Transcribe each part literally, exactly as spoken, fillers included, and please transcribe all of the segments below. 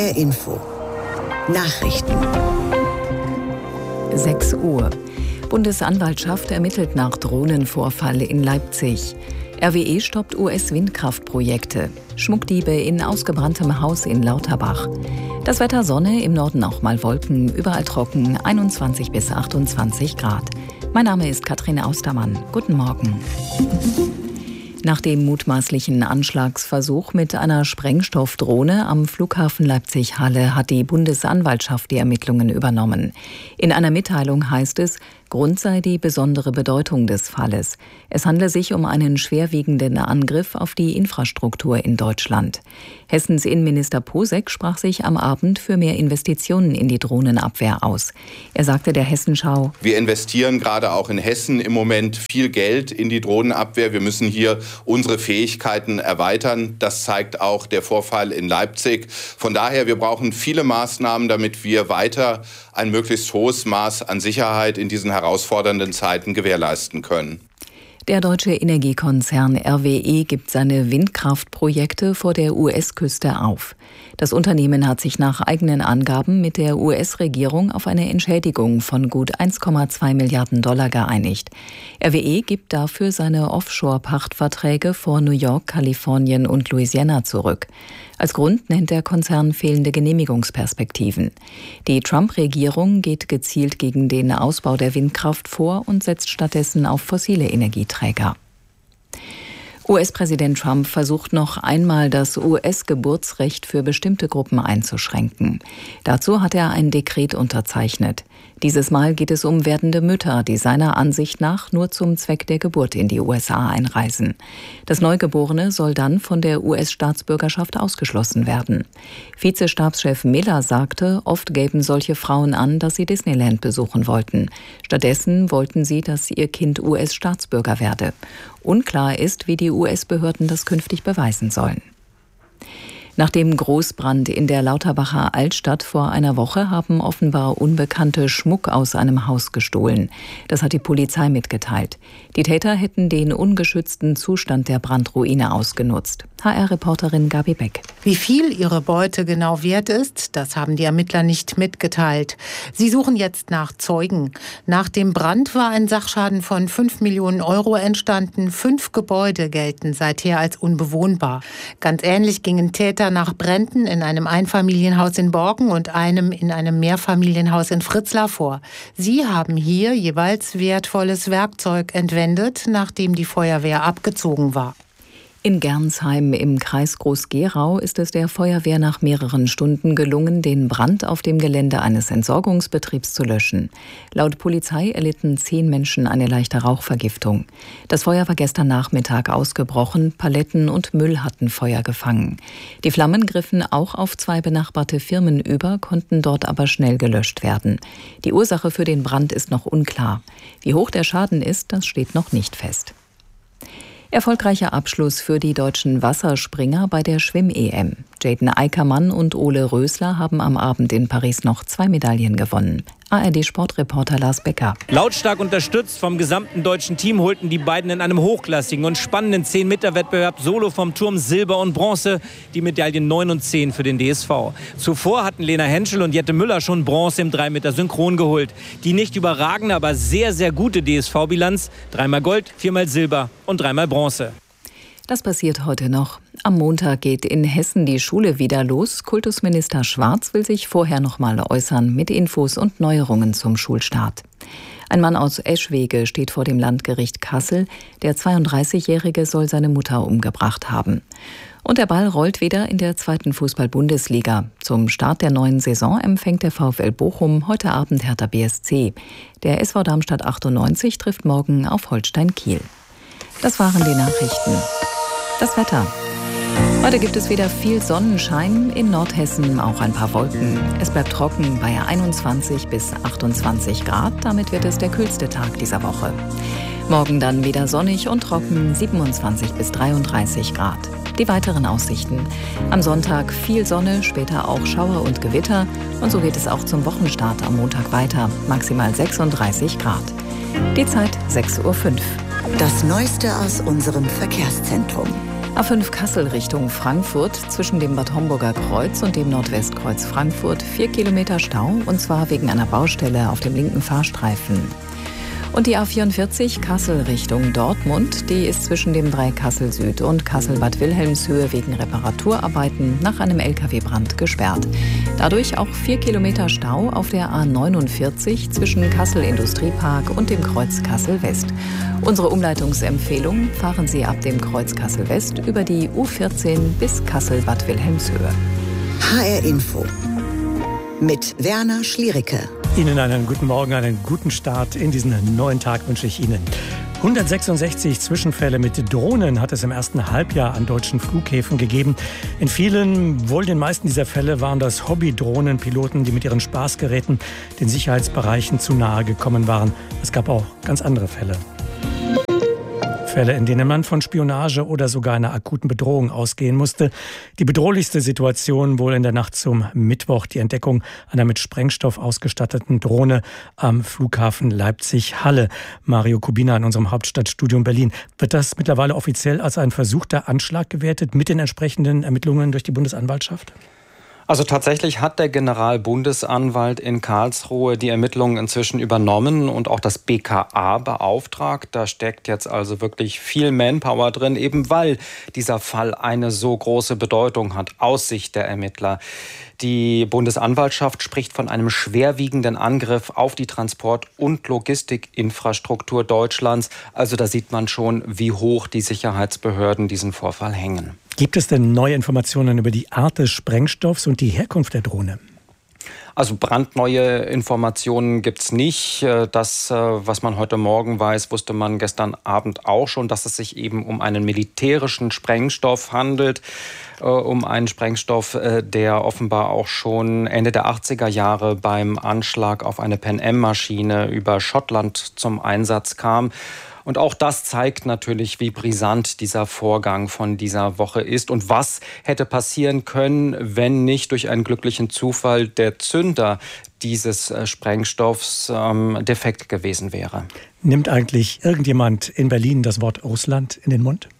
R Info. Nachrichten. sechs Uhr. Bundesanwaltschaft ermittelt nach Drohnenvorfall in Leipzig. R W E stoppt U S-Windkraftprojekte. Schmuckdiebe in ausgebranntem Haus in Lauterbach. Das Wetter: Sonne, im Norden auch mal Wolken, überall trocken, einundzwanzig bis achtundzwanzig Grad. Mein Name ist Katrin Austermann. Guten Morgen. Nach dem mutmaßlichen Anschlagsversuch mit einer Sprengstoffdrohne am Flughafen Leipzig-Halle hat die Bundesanwaltschaft die Ermittlungen übernommen. In einer Mitteilung heißt es, Grund sei die besondere Bedeutung des Falles. Es handle sich um einen schwerwiegenden Angriff auf die Infrastruktur in Deutschland. Hessens Innenminister Posek sprach sich am Abend für mehr Investitionen in die Drohnenabwehr aus. Er sagte der Hessenschau: Wir investieren gerade auch in Hessen im Moment viel Geld in die Drohnenabwehr. Wir müssen hier unsere Fähigkeiten erweitern. Das zeigt auch der Vorfall in Leipzig. Von daher, wir brauchen viele Maßnahmen, damit wir weiter ein möglichst hohes Maß an Sicherheit in diesen herausfordernden Zeiten gewährleisten können. Der deutsche Energiekonzern R W E gibt seine Windkraftprojekte vor der U S-Küste auf. Das Unternehmen hat sich nach eigenen Angaben mit der U S-Regierung auf eine Entschädigung von gut eins Komma zwei Milliarden Dollar geeinigt. R W E gibt dafür seine Offshore-Pachtverträge vor New York, Kalifornien und Louisiana zurück. Als Grund nennt der Konzern fehlende Genehmigungsperspektiven. Die Trump-Regierung geht gezielt gegen den Ausbau der Windkraft vor und setzt stattdessen auf fossile Energieträger. U S-Präsident Trump versucht noch einmal, das U S-Geburtsrecht für bestimmte Gruppen einzuschränken. Dazu hat er ein Dekret unterzeichnet. Dieses Mal geht es um werdende Mütter, die seiner Ansicht nach nur zum Zweck der Geburt in die U S A einreisen. Das Neugeborene soll dann von der U S-Staatsbürgerschaft ausgeschlossen werden. Vizestabschef Miller sagte, oft gäben solche Frauen an, dass sie Disneyland besuchen wollten. Stattdessen wollten sie, dass ihr Kind U S-Staatsbürger werde. Unklar ist, wie die U S-Behörden das künftig beweisen sollen. Nach dem Großbrand in der Lauterbacher Altstadt vor einer Woche haben offenbar Unbekannte Schmuck aus einem Haus gestohlen. Das hat die Polizei mitgeteilt. Die Täter hätten den ungeschützten Zustand der Brandruine ausgenutzt. H R-Reporterin Gabi Beck. Wie viel ihre Beute genau wert ist, das haben die Ermittler nicht mitgeteilt. Sie suchen jetzt nach Zeugen. Nach dem Brand war ein Sachschaden von fünf Millionen Euro entstanden. Fünf Gebäude gelten seither als unbewohnbar. Ganz ähnlich gingen Täter nach Bränden in einem Einfamilienhaus in Borken und einem in einem Mehrfamilienhaus in Fritzlar vor. Sie haben hier jeweils wertvolles Werkzeug entwendet, nachdem die Feuerwehr abgezogen war. In Gernsheim im Kreis Groß-Gerau ist es der Feuerwehr nach mehreren Stunden gelungen, den Brand auf dem Gelände eines Entsorgungsbetriebs zu löschen. Laut Polizei erlitten zehn Menschen eine leichte Rauchvergiftung. Das Feuer war gestern Nachmittag ausgebrochen, Paletten und Müll hatten Feuer gefangen. Die Flammen griffen auch auf zwei benachbarte Firmen über, konnten dort aber schnell gelöscht werden. Die Ursache für den Brand ist noch unklar. Wie hoch der Schaden ist, das steht noch nicht fest. Erfolgreicher Abschluss für die deutschen Wasserspringer bei der Schwimm-E M. Jaden Eickermann und Ole Rösler haben am Abend in Paris noch zwei Medaillen gewonnen. A R D-Sportreporter Lars Becker. Lautstark unterstützt vom gesamten deutschen Team holten die beiden in einem hochklassigen und spannenden zehn Meter Wettbewerb Solo vom Turm Silber und Bronze, die Medaillen neun und zehn für den D S V. Zuvor hatten Lena Henschel und Jette Müller schon Bronze im drei Meter Synchron geholt. Die nicht überragende, aber sehr, sehr gute D S V-Bilanz: dreimal Gold, viermal Silber und dreimal Bronze. Das passiert heute noch. Am Montag geht in Hessen die Schule wieder los. Kultusminister Schwarz will sich vorher noch mal äußern mit Infos und Neuerungen zum Schulstart. Ein Mann aus Eschwege steht vor dem Landgericht Kassel. Der zweiunddreißigjährige soll seine Mutter umgebracht haben. Und der Ball rollt wieder in der zweiten Fußball-Bundesliga. Zum Start der neuen Saison empfängt der VfL Bochum heute Abend Hertha B S C. Der S V Darmstadt achtundneunzig trifft morgen auf Holstein Kiel. Das waren die Nachrichten. Das Wetter. Heute gibt es wieder viel Sonnenschein, in Nordhessen auch ein paar Wolken. Es bleibt trocken bei einundzwanzig bis achtundzwanzig Grad. Damit wird es der kühlste Tag dieser Woche. Morgen dann wieder sonnig und trocken, siebenundzwanzig bis dreiunddreißig Grad. Die weiteren Aussichten. Am Sonntag viel Sonne, später auch Schauer und Gewitter. Und so geht es auch zum Wochenstart am Montag weiter, maximal sechsunddreißig Grad. Die Zeit sechs Uhr fünf. Das Neueste aus unserem Verkehrszentrum. A fünf Kassel Richtung Frankfurt zwischen dem Bad Homburger Kreuz und dem Nordwestkreuz Frankfurt vier Kilometer Stau, und zwar wegen einer Baustelle auf dem linken Fahrstreifen. Und die A vierundvierzig Kassel Richtung Dortmund, die ist zwischen dem Dreikassel Süd und Kassel-Bad Wilhelmshöhe wegen Reparaturarbeiten nach einem L K W-Brand gesperrt. Dadurch auch vier Kilometer Stau auf der A neunundvierzig zwischen Kassel Industriepark und dem Kreuz Kassel West. Unsere Umleitungsempfehlung: fahren Sie ab dem Kreuz Kassel West über die U vierzehn bis Kassel-Bad Wilhelmshöhe. H R Info mit Werner Schliericke. Ihnen einen guten Morgen, einen guten Start in diesen neuen Tag wünsche ich Ihnen. hundertsechsundsechzig Zwischenfälle mit Drohnen hat es im ersten Halbjahr an deutschen Flughäfen gegeben. In vielen, wohl den meisten dieser Fälle waren das Hobby-Drohnenpiloten, die mit ihren Spaßgeräten den Sicherheitsbereichen zu nahe gekommen waren. Es gab auch ganz andere Fälle. Fälle, in denen man von Spionage oder sogar einer akuten Bedrohung ausgehen musste. Die bedrohlichste Situation wohl in der Nacht zum Mittwoch, die Entdeckung einer mit Sprengstoff ausgestatteten Drohne am Flughafen Leipzig-Halle. Mario Kubina in unserem Hauptstadtstudio in Berlin. Wird das mittlerweile offiziell als ein versuchter Anschlag gewertet mit den entsprechenden Ermittlungen durch die Bundesanwaltschaft? Also tatsächlich hat der Generalbundesanwalt in Karlsruhe die Ermittlungen inzwischen übernommen und auch das B K A beauftragt. Da steckt jetzt also wirklich viel Manpower drin, eben weil dieser Fall eine so große Bedeutung hat aus Sicht der Ermittler. Die Bundesanwaltschaft spricht von einem schwerwiegenden Angriff auf die Transport- und Logistikinfrastruktur Deutschlands. Also da sieht man schon, wie hoch die Sicherheitsbehörden diesen Vorfall hängen. Gibt es denn neue Informationen über die Art des Sprengstoffs und die Herkunft der Drohne? Also brandneue Informationen gibt's nicht. Das, was man heute Morgen weiß, wusste man gestern Abend auch schon, dass es sich eben um einen militärischen Sprengstoff handelt. Um einen Sprengstoff, der offenbar auch schon Ende der achtziger Jahre beim Anschlag auf eine Pan Am-Maschine über Schottland zum Einsatz kam. Und auch das zeigt natürlich, wie brisant dieser Vorgang von dieser Woche ist und was hätte passieren können, wenn nicht durch einen glücklichen Zufall der Zünder dieses Sprengstoffs ähm, defekt gewesen wäre. Nimmt eigentlich irgendjemand in Berlin das Wort Russland in den Mund?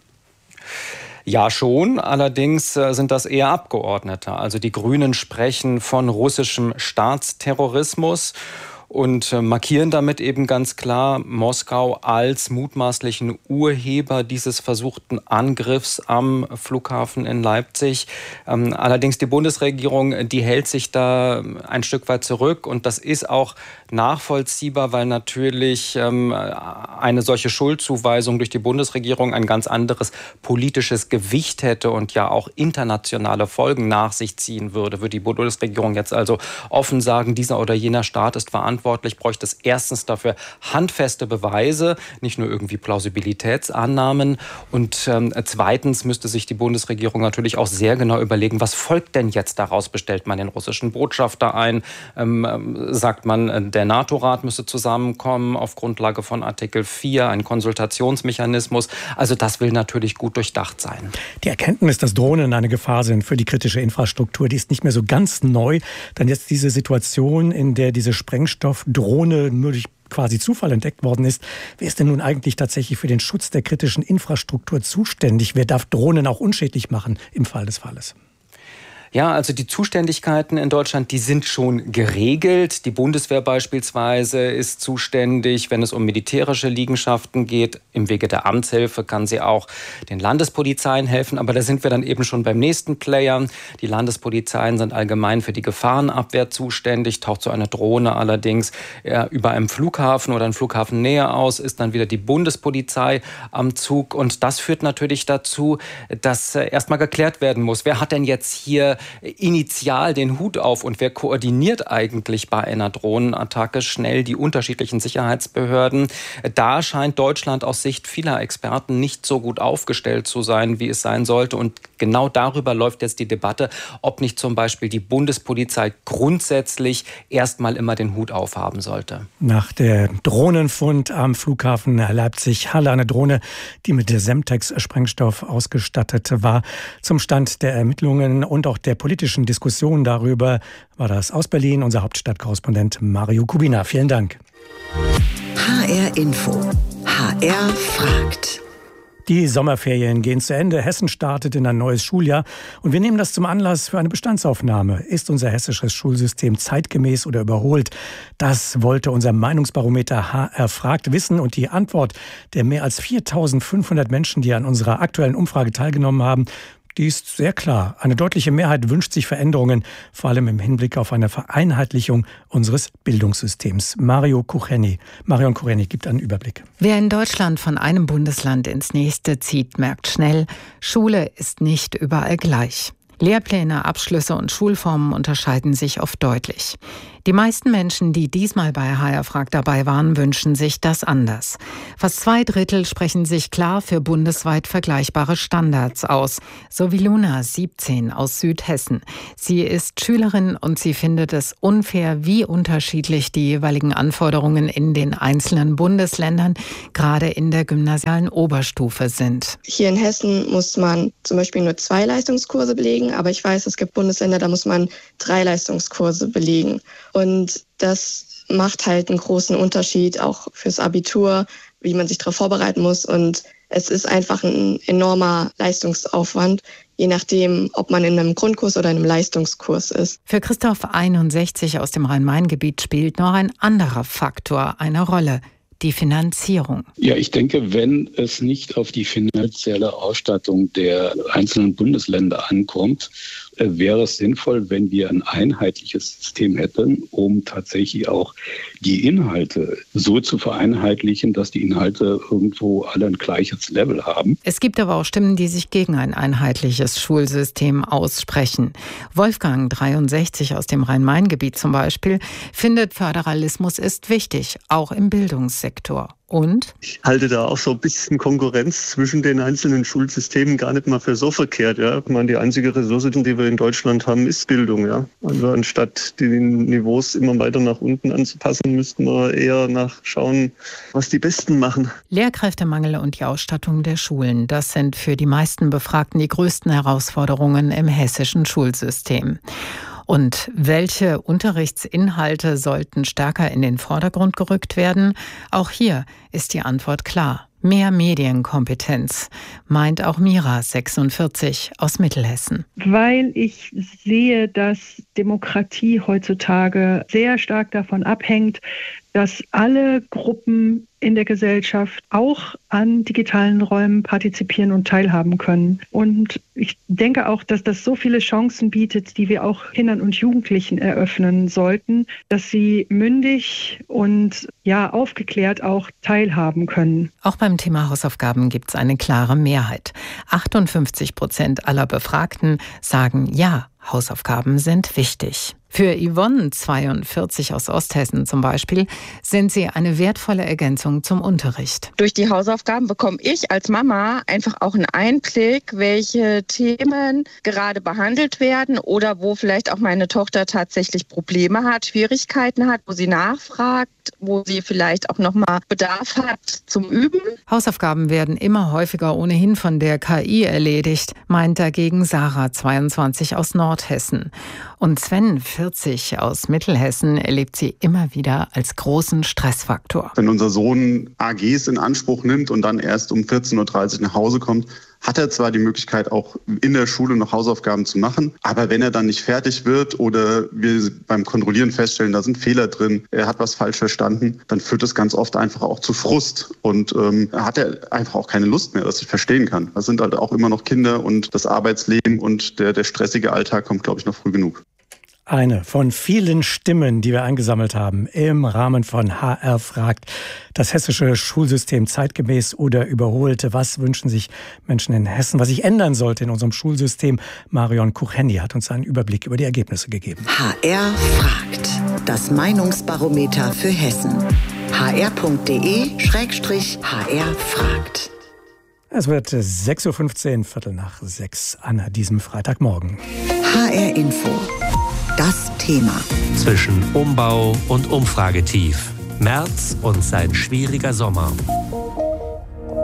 Ja, schon. Allerdings sind das eher Abgeordnete. Also die Grünen sprechen von russischem Staatsterrorismus und markieren damit eben ganz klar Moskau als mutmaßlichen Urheber dieses versuchten Angriffs am Flughafen in Leipzig. Ähm, allerdings die Bundesregierung, die hält sich da ein Stück weit zurück und das ist auch nachvollziehbar, weil natürlich ähm, eine solche Schuldzuweisung durch die Bundesregierung ein ganz anderes politisches Gewicht hätte und ja auch internationale Folgen nach sich ziehen würde. Würde die Bundesregierung jetzt also offen sagen, dieser oder jener Staat ist verantwortlich, bräuchte es erstens dafür handfeste Beweise, nicht nur irgendwie Plausibilitätsannahmen. Und ähm, zweitens müsste sich die Bundesregierung natürlich auch sehr genau überlegen, was folgt denn jetzt daraus? Bestellt man den russischen Botschafter ein? Ähm, sagt man, der NATO-Rat müsse zusammenkommen auf Grundlage von Artikel vier, ein Konsultationsmechanismus. Also das will natürlich gut durchdacht sein. Die Erkenntnis, dass Drohnen eine Gefahr sind für die kritische Infrastruktur, die ist nicht mehr so ganz neu. Dann jetzt diese Situation, in der diese Sprengstoff Drohne nur durch quasi Zufall entdeckt worden ist. Wer ist denn nun eigentlich tatsächlich für den Schutz der kritischen Infrastruktur zuständig? Wer darf Drohnen auch unschädlich machen im Fall des Falles? Ja, also die Zuständigkeiten in Deutschland, die sind schon geregelt. Die Bundeswehr beispielsweise ist zuständig, wenn es um militärische Liegenschaften geht. Im Wege der Amtshilfe kann sie auch den Landespolizeien helfen. Aber da sind wir dann eben schon beim nächsten Player. Die Landespolizeien sind allgemein für die Gefahrenabwehr zuständig. Taucht so eine Drohne allerdings über einem Flughafen oder einem Flughafennähe aus, ist dann wieder die Bundespolizei am Zug. Und das führt natürlich dazu, dass erstmal geklärt werden muss, wer hat denn jetzt hier initial den Hut auf und wer koordiniert eigentlich bei einer Drohnenattacke schnell die unterschiedlichen Sicherheitsbehörden. Da scheint Deutschland aus Sicht vieler Experten nicht so gut aufgestellt zu sein, wie es sein sollte. Und genau darüber läuft jetzt die Debatte, ob nicht zum Beispiel die Bundespolizei grundsätzlich erstmal immer den Hut aufhaben sollte. Nach der Drohnenfund am Flughafen Leipzig-Halle, eine Drohne, die mit Semtex-Sprengstoff ausgestattet war, zum Stand der Ermittlungen und auch der politischen Diskussion darüber, war das aus Berlin unser Hauptstadtkorrespondent Mario Kubina. Vielen Dank. H R Info. H R fragt. Die Sommerferien gehen zu Ende. Hessen startet in ein neues Schuljahr. Und wir nehmen das zum Anlass für eine Bestandsaufnahme. Ist unser hessisches Schulsystem zeitgemäß oder überholt? Das wollte unser Meinungsbarometer H R fragt wissen. Und die Antwort der mehr als viertausendfünfhundert Menschen, die an unserer aktuellen Umfrage teilgenommen haben, die ist sehr klar. Eine deutliche Mehrheit wünscht sich Veränderungen, vor allem im Hinblick auf eine Vereinheitlichung unseres Bildungssystems. Mario Kucheni. Marion Kucheni gibt einen Überblick. Wer in Deutschland von einem Bundesland ins nächste zieht, merkt schnell, Schule ist nicht überall gleich. Lehrpläne, Abschlüsse und Schulformen unterscheiden sich oft deutlich. Die meisten Menschen, die diesmal bei H R fragt dabei waren, wünschen sich das anders. Fast zwei Drittel sprechen sich klar für bundesweit vergleichbare Standards aus, so wie Luna, siebzehn, aus Südhessen. Sie ist Schülerin und sie findet es unfair, wie unterschiedlich die jeweiligen Anforderungen in den einzelnen Bundesländern, gerade in der gymnasialen Oberstufe, sind. Hier in Hessen muss man zum Beispiel nur zwei Leistungskurse belegen, aber ich weiß, es gibt Bundesländer, da muss man drei Leistungskurse belegen. Und das macht halt einen großen Unterschied auch fürs Abitur, wie man sich darauf vorbereiten muss. Und es ist einfach ein enormer Leistungsaufwand, je nachdem, ob man in einem Grundkurs oder in einem Leistungskurs ist. Für Christoph einundsechzig aus dem Rhein-Main-Gebiet spielt noch ein anderer Faktor eine Rolle: die Finanzierung. Ja, ich denke, wenn es nicht auf die finanzielle Ausstattung der einzelnen Bundesländer ankommt, wäre es sinnvoll, wenn wir ein einheitliches System hätten, um tatsächlich auch die Inhalte so zu vereinheitlichen, dass die Inhalte irgendwo alle ein gleiches Level haben. Es gibt aber auch Stimmen, die sich gegen ein einheitliches Schulsystem aussprechen. Wolfgang, dreiundsechzig, aus dem Rhein-Main-Gebiet zum Beispiel, findet, Föderalismus ist wichtig, auch im Bildungssektor. Und? Ich halte da auch so ein bisschen Konkurrenz zwischen den einzelnen Schulsystemen gar nicht mal für so verkehrt. Ja. Ich meine, die einzige Ressource, die wir in Deutschland haben, ist Bildung. Ja. Also anstatt die Niveaus immer weiter nach unten anzupassen, müssten wir eher nachschauen, was die Besten machen. Lehrkräftemangel und die Ausstattung der Schulen, das sind für die meisten Befragten die größten Herausforderungen im hessischen Schulsystem. Und welche Unterrichtsinhalte sollten stärker in den Vordergrund gerückt werden? Auch hier ist die Antwort klar: mehr Medienkompetenz, meint auch Mira, sechsundvierzig, aus Mittelhessen. Weil ich sehe, dass Demokratie heutzutage sehr stark davon abhängt, dass alle Gruppen in der Gesellschaft auch an digitalen Räumen partizipieren und teilhaben können. Und ich denke auch, dass das so viele Chancen bietet, die wir auch Kindern und Jugendlichen eröffnen sollten, dass sie mündig und ja aufgeklärt auch teilhaben können. Auch beim Thema Hausaufgaben gibt es eine klare Mehrheit. achtundfünfzig Prozent aller Befragten sagen ja, Hausaufgaben sind wichtig. Für Yvonne, zweiundvierzig, aus Osthessen zum Beispiel, sind sie eine wertvolle Ergänzung zum Unterricht. Durch die Hausaufgaben bekomme ich als Mama einfach auch einen Einblick, welche Themen gerade behandelt werden oder wo vielleicht auch meine Tochter tatsächlich Probleme hat, Schwierigkeiten hat, wo sie nachfragt, wo sie vielleicht auch nochmal Bedarf hat zum Üben. Hausaufgaben werden immer häufiger ohnehin von der K I erledigt, meint dagegen Sarah, zweiundzwanzig, aus Nordhessen. Und Sven, vierzig, aus Mittelhessen, erlebt sie immer wieder als großen Stressfaktor. Wenn unser Sohn A Gs in Anspruch nimmt und dann erst um vierzehn Uhr dreißig nach Hause kommt, hat er zwar die Möglichkeit, auch in der Schule noch Hausaufgaben zu machen, aber wenn er dann nicht fertig wird oder wir beim Kontrollieren feststellen, da sind Fehler drin, er hat was falsch verstanden, dann führt das ganz oft einfach auch zu Frust und ähm, hat er einfach auch keine Lust mehr, was ich verstehen kann. Das sind halt auch immer noch Kinder und das Arbeitsleben und der, der stressige Alltag kommt, glaube ich, noch früh genug. Eine von vielen Stimmen, die wir eingesammelt haben im Rahmen von H R fragt. Das hessische Schulsystem zeitgemäß oder überholt? Was wünschen sich Menschen in Hessen, was sich ändern sollte in unserem Schulsystem? Marion Kucheni hat uns einen Überblick über die Ergebnisse gegeben. H R fragt. Das Meinungsbarometer für Hessen. h r punkt d e schrägstrich h r fragt. Es wird sechs Uhr fünfzehn, Viertel nach sechs an diesem Freitagmorgen. H R Info. Das Thema. Zwischen Umbau und Umfragetief. März und sein schwieriger Sommer.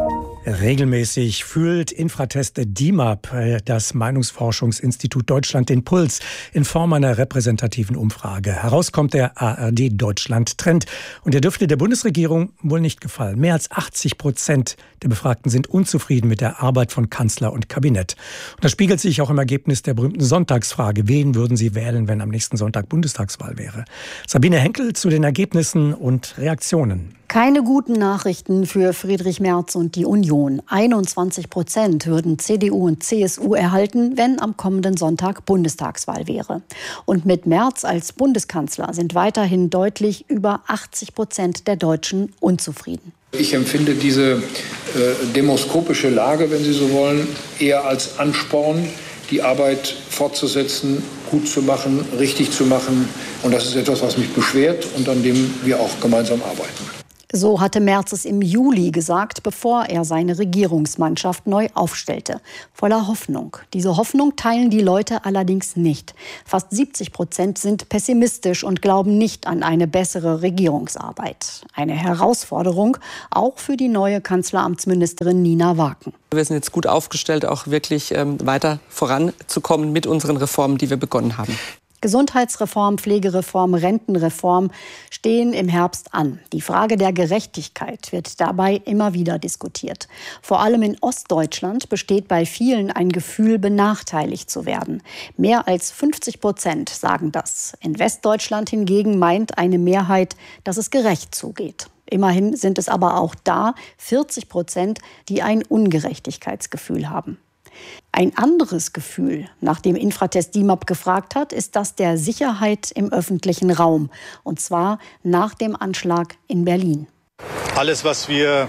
Regelmäßig fühlt Infratest D I M A P, das Meinungsforschungsinstitut Deutschland, den Puls in Form einer repräsentativen Umfrage. Heraus kommt der A R D-Deutschland-Trend. Und der dürfte der Bundesregierung wohl nicht gefallen. Mehr als achtzig Prozent der Befragten sind unzufrieden mit der Arbeit von Kanzler und Kabinett. Und das spiegelt sich auch im Ergebnis der berühmten Sonntagsfrage. Wen würden Sie wählen, wenn am nächsten Sonntag Bundestagswahl wäre? Sabine Henkel zu den Ergebnissen und Reaktionen. Keine guten Nachrichten für Friedrich Merz und die Union. einundzwanzig Prozent würden C D U und C S U erhalten, wenn am kommenden Sonntag Bundestagswahl wäre. Und mit Merz als Bundeskanzler sind weiterhin deutlich über achtzig Prozent der Deutschen unzufrieden. Ich empfinde diese äh, demoskopische Lage, wenn Sie so wollen, eher als Ansporn, die Arbeit fortzusetzen, gut zu machen, richtig zu machen. Und das ist etwas, was mich beschwert und an dem wir auch gemeinsam arbeiten. So hatte Merz es im Juli gesagt, bevor er seine Regierungsmannschaft neu aufstellte. Voller Hoffnung. Diese Hoffnung teilen die Leute allerdings nicht. Fast siebzig Prozent sind pessimistisch und glauben nicht an eine bessere Regierungsarbeit. Eine Herausforderung auch für die neue Kanzleramtsministerin Nina Waken. Wir sind jetzt gut aufgestellt, auch wirklich ähm, weiter voranzukommen mit unseren Reformen, die wir begonnen haben. Gesundheitsreform, Pflegereform, Rentenreform stehen im Herbst an. Die Frage der Gerechtigkeit wird dabei immer wieder diskutiert. Vor allem in Ostdeutschland besteht bei vielen ein Gefühl, benachteiligt zu werden. Mehr als fünfzig Prozent sagen das. In Westdeutschland hingegen meint eine Mehrheit, dass es gerecht zugeht. Immerhin sind es aber auch da vierzig Prozent, die ein Ungerechtigkeitsgefühl haben. Ein anderes Gefühl, nach dem Infratest D I M A P gefragt hat, ist das der Sicherheit im öffentlichen Raum. Und zwar nach dem Anschlag in Berlin. Alles, was wir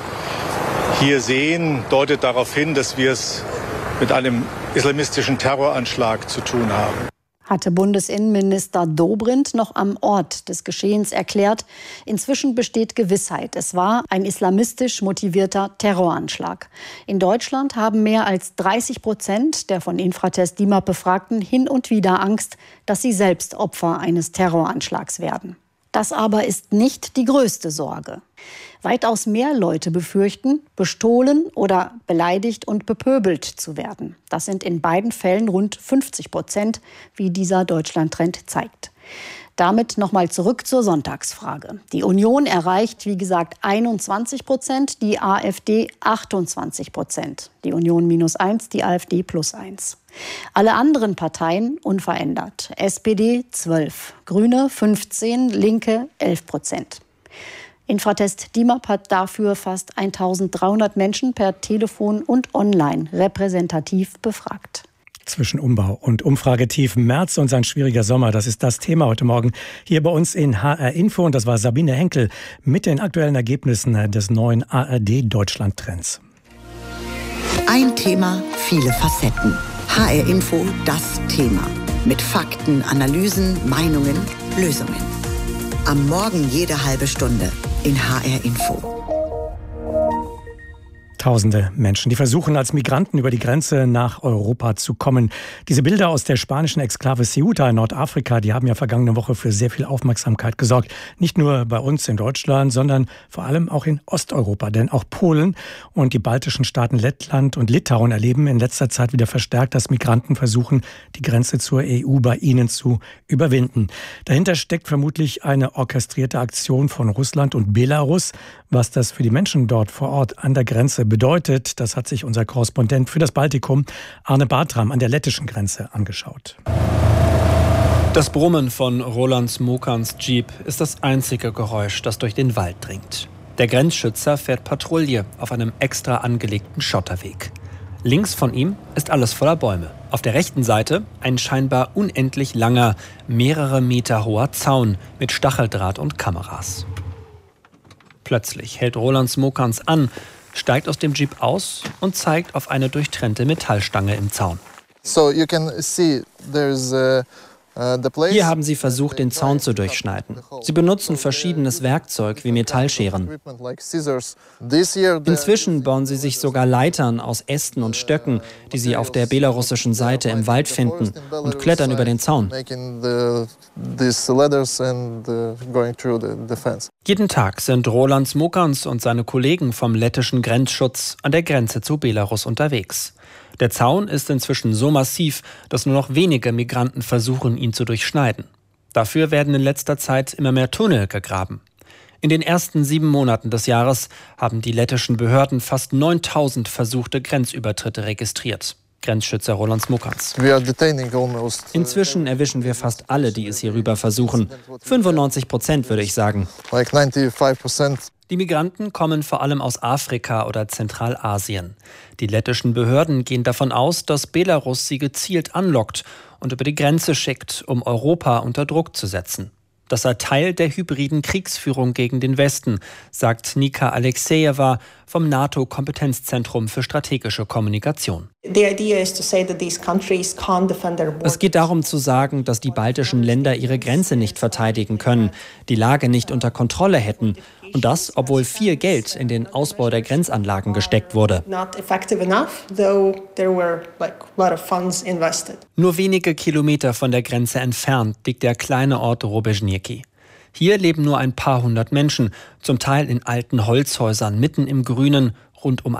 hier sehen, deutet darauf hin, dass wir es mit einem islamistischen Terroranschlag zu tun haben. Hatte Bundesinnenminister Dobrindt noch am Ort des Geschehens erklärt. Inzwischen besteht Gewissheit. Es war ein islamistisch motivierter Terroranschlag. In Deutschland haben mehr als dreißig Prozent der von Infratest D I M A P Befragten hin und wieder Angst, dass sie selbst Opfer eines Terroranschlags werden. Das aber ist nicht die größte Sorge. Weitaus mehr Leute befürchten, bestohlen oder beleidigt und bepöbelt zu werden. Das sind in beiden Fällen rund fünfzig Prozent, wie dieser Deutschland-Trend zeigt. Damit nochmal zurück zur Sonntagsfrage. Die Union erreicht, wie gesagt, einundzwanzig Prozent, die AfD achtundzwanzig Prozent. Die Union minus eins, die AfD plus eins. Alle anderen Parteien unverändert. S P D zwölf, Grüne fünfzehn, Linke elf Prozent. Infratest D I M A P hat dafür fast eintausenddreihundert Menschen per Telefon und online repräsentativ befragt. Zwischen Umbau und Umfragetief Merz und sein schwieriger Sommer, das ist das Thema heute Morgen hier bei uns in H R Info. Und das war Sabine Henkel mit den aktuellen Ergebnissen des neuen A R D-Deutschland-Trends. Ein Thema, viele Facetten. H R Info, das Thema. Mit Fakten, Analysen, Meinungen, Lösungen. Am Morgen jede halbe Stunde in H R Info. Tausende Menschen, die versuchen, als Migranten über die Grenze nach Europa zu kommen. Diese Bilder aus der spanischen Exklave Ceuta in Nordafrika, die haben ja vergangene Woche für sehr viel Aufmerksamkeit gesorgt. Nicht nur bei uns in Deutschland, sondern vor allem auch in Osteuropa. Denn auch Polen und die baltischen Staaten Lettland und Litauen erleben in letzter Zeit wieder verstärkt, dass Migranten versuchen, die Grenze zur E U bei ihnen zu überwinden. Dahinter steckt vermutlich eine orchestrierte Aktion von Russland und Belarus. Was das für die Menschen dort vor Ort an der Grenze bedeutet, das hat sich unser Korrespondent für das Baltikum, Arne Bartram, an der lettischen Grenze angeschaut. Das Brummen von Roland Smokans Jeep ist das einzige Geräusch, das durch den Wald dringt. Der Grenzschützer fährt Patrouille auf einem extra angelegten Schotterweg. Links von ihm ist alles voller Bäume. Auf der rechten Seite ein scheinbar unendlich langer, mehrere Meter hoher Zaun mit Stacheldraht und Kameras. Plötzlich hält Roland Smokans an, steigt aus dem Jeep aus und zeigt auf eine durchtrennte Metallstange im Zaun. So you can see there's a Hier haben sie versucht, den Zaun zu durchschneiden. Sie benutzen verschiedenes Werkzeug wie Metallscheren. Inzwischen bauen sie sich sogar Leitern aus Ästen und Stöcken, die sie auf der belarussischen Seite im Wald finden, und klettern über den Zaun. Jeden Tag sind Roland Smokans und seine Kollegen vom lettischen Grenzschutz an der Grenze zu Belarus unterwegs. Der Zaun ist inzwischen so massiv, dass nur noch wenige Migranten versuchen, ihn zu durchschneiden. Dafür werden in letzter Zeit immer mehr Tunnel gegraben. In den ersten sieben Monaten des Jahres haben die lettischen Behörden fast neuntausend versuchte Grenzübertritte registriert. Grenzschützer Roland Smokans. Inzwischen erwischen wir fast alle, die es hier rüber versuchen. fünfundneunzig Prozent würde ich sagen. Die Migranten kommen vor allem aus Afrika oder Zentralasien. Die lettischen Behörden gehen davon aus, dass Belarus sie gezielt anlockt und über die Grenze schickt, um Europa unter Druck zu setzen. Das sei Teil der hybriden Kriegsführung gegen den Westen, sagt Nika Alexejeva vom NATO-Kompetenzzentrum für strategische Kommunikation. Es geht darum zu sagen, dass die baltischen Länder ihre Grenze nicht verteidigen können, die Lage nicht unter Kontrolle hätten. Und das, obwohl viel Geld in den Ausbau der Grenzanlagen gesteckt wurde. Nur wenige Kilometer von der Grenze entfernt liegt der kleine Ort Robežňky. Hier leben nur ein paar hundert Menschen, zum Teil in alten Holzhäusern mitten im Grünen, rund um